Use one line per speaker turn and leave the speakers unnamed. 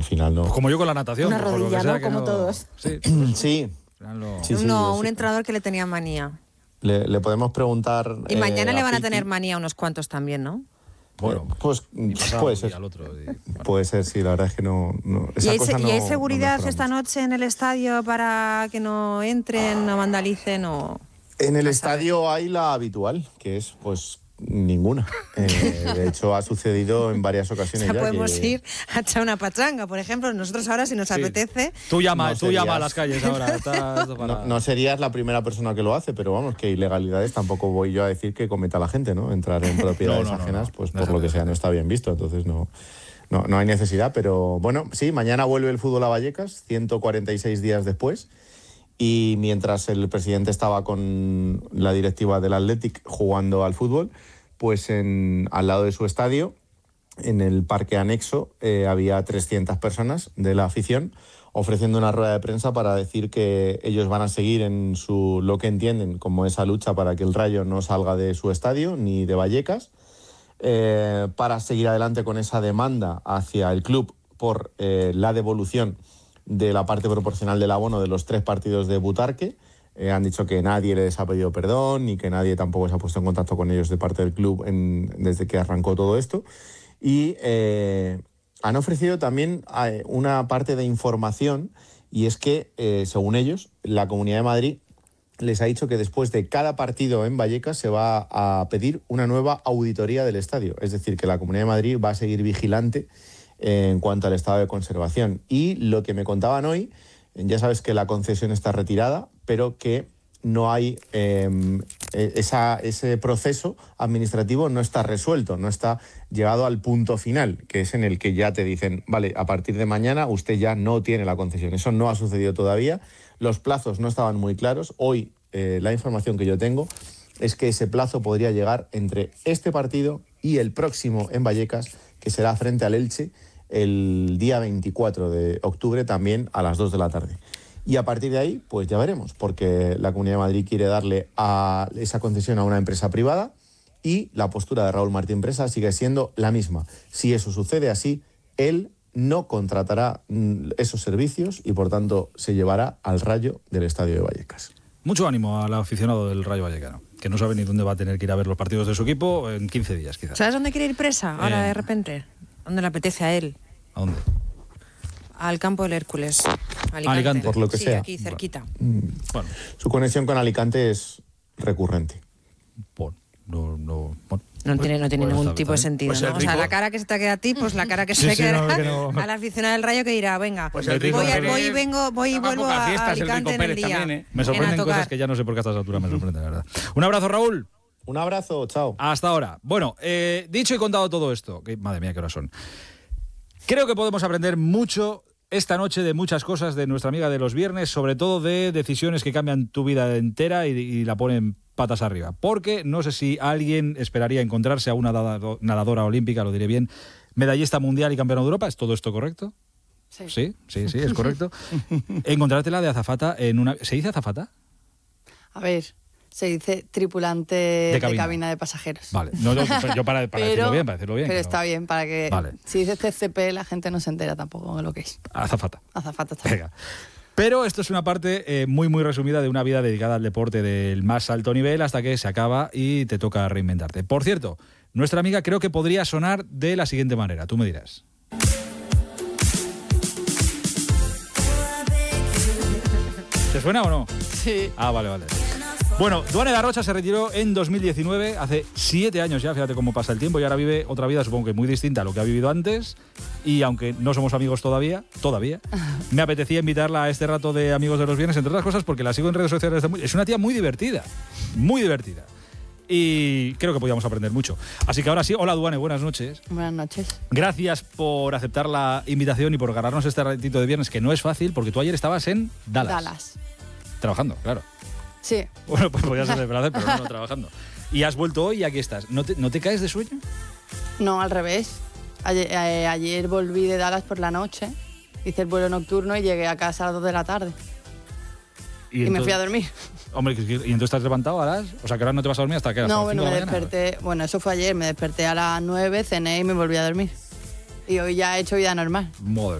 al final no.
Pues como yo con la natación.
Una rodilla, ¿no? Como todos.
Sí.
Un entrenador que le tenía manía.
Le podemos preguntar...
Y mañana le van a tener manía unos cuantos también, ¿no?
Bueno, pues puede ser. Puede ser, sí, la verdad es que no
¿Y hay seguridad esta noche en el estadio para que no entren, no vandalicen o...?
En el estadio hay la habitual, que es pues ninguna. De hecho, ha sucedido en varias ocasiones.
O sea, podemos ir a echar una pachanga, por ejemplo. Nosotros ahora, si nos apetece...
Tú llama a las calles ahora.
No serías la primera persona que lo hace, pero vamos, que ilegalidades tampoco voy yo a decir que cometa la gente, ¿no? Entrar en propiedades ajenas, pues por lo que sea, no está bien visto. Entonces no hay necesidad, pero bueno, sí, mañana vuelve el fútbol a Vallecas, 146 días después. Y mientras el presidente estaba con la directiva del Athletic jugando al fútbol, pues al lado de su estadio, en el parque anexo, había 300 personas de la afición ofreciendo una rueda de prensa para decir que ellos van a seguir en lo que entienden como esa lucha para que el Rayo no salga de su estadio ni de Vallecas, para seguir adelante con esa demanda hacia el club por la devolución de la parte proporcional del abono de los 3 partidos de Butarque. Han dicho que nadie les ha pedido perdón y que nadie tampoco se ha puesto en contacto con ellos de parte del club desde que arrancó todo esto. Y han ofrecido también una parte de información, y es que, según ellos, la Comunidad de Madrid les ha dicho que después de cada partido en Vallecas se va a pedir una nueva auditoría del estadio. Es decir, que la Comunidad de Madrid va a seguir vigilante en cuanto al estado de conservación. Y lo que me contaban hoy, ya sabes que la concesión está retirada, pero que no hay ese proceso administrativo no está resuelto, no está llegado al punto final, que es en el que ya te dicen, vale, a partir de mañana usted ya no tiene la concesión. Eso no ha sucedido todavía, los plazos no estaban muy claros. Hoy la información que yo tengo es que ese plazo podría llegar entre este partido y el próximo en Vallecas, que será frente al Elche, el día 24 de octubre, también a las 2 de la tarde. Y a partir de ahí, pues ya veremos, porque la Comunidad de Madrid quiere darle a esa concesión a una empresa privada y la postura de Raúl Martín Presa sigue siendo la misma. Si eso sucede así, él no contratará esos servicios y, por tanto, se llevará al Rayo del estadio de Vallecas.
Mucho ánimo al aficionado del Rayo Vallecano, que no sabe ni dónde va a tener que ir a ver los partidos de su equipo en 15 días, quizás.
¿Sabes dónde quiere ir Presa ahora de repente? ¿Dónde le apetece a él?
¿A dónde?
Al campo del Hércules.
Alicante.
Por lo que sea.
Aquí cerquita.
Bueno.
Su conexión con Alicante es recurrente.
No tiene ningún tipo de sentido, ¿no? O sea, la cara que se te queda a ti, pues la cara que se queda al aficionado del Rayo, que dirá, venga,
pues
voy y vuelvo a Alicante en el día.
También, ¿eh? Me sorprenden cosas que ya no sé por qué a estas alturas me sorprenden, la verdad. Un abrazo, Raúl.
Un abrazo, chao.
Hasta ahora. Bueno, dicho y contado todo esto, que madre mía, qué horas son. Creo que podemos aprender mucho esta noche de muchas cosas de nuestra amiga de los viernes, sobre todo de decisiones que cambian tu vida entera y la ponen patas arriba. Porque no sé si alguien esperaría encontrarse a una nadadora olímpica, lo diré bien, medallista mundial y campeona de Europa. ¿Es todo esto correcto? Sí, es correcto. Encontrártela de azafata en una... ¿Se dice azafata?
A ver, se dice tripulante de cabina de pasajeros.
Vale, yo para decirlo bien.
Pero está bien, para que... Vale. Si dices CCP, la gente no se entera tampoco de lo que es.
Azafata.
Azafata está bien.
Venga. Pero esto es una parte muy, muy resumida de una vida dedicada al deporte del más alto nivel hasta que se acaba y te toca reinventarte. Por cierto, nuestra amiga creo que podría sonar de la siguiente manera. Tú me dirás. ¿Te suena o no?
Sí.
Ah, vale. Bueno, Duane da Rocha se retiró en 2019, hace 7 años ya, fíjate cómo pasa el tiempo, y ahora vive otra vida, supongo que muy distinta a lo que ha vivido antes, y aunque no somos amigos todavía, me apetecía invitarla a este rato de Amigos de los Viernes, entre otras cosas porque la sigo en redes sociales, es una tía muy divertida, y creo que podíamos aprender mucho. Así que ahora sí, hola Duane, buenas noches.
Buenas noches.
Gracias por aceptar la invitación y por ganarnos este ratito de viernes, que no es fácil, porque tú ayer estabas en Dallas. Trabajando, claro.
Sí.
Bueno, pues podías hacer placer, pero no trabajando. Y has vuelto hoy y aquí estás. ¿No te caes de sueño?
No, al revés. Ayer volví de Dallas por la noche, hice el vuelo nocturno y llegué a casa a las 2 de la tarde. Y me fui a dormir.
Hombre, ¿y entonces estás levantado a las...? O sea, que ahora no te vas a dormir hasta que...
No, bueno, me desperté... Bueno, eso fue ayer. Me desperté a las 9, cené y me volví a dormir. Y hoy ya he hecho vida normal.
Madre